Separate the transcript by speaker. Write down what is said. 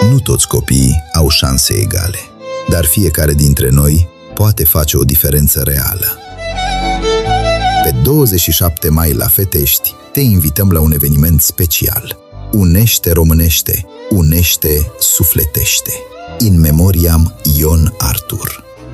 Speaker 1: Nu toți copiii au șanse egale, dar fiecare dintre noi poate face o diferență reală. Pe 27 mai la Fetești te invităm la un eveniment special. Unește românește, unește sufletește. In memoriam Ion Artur.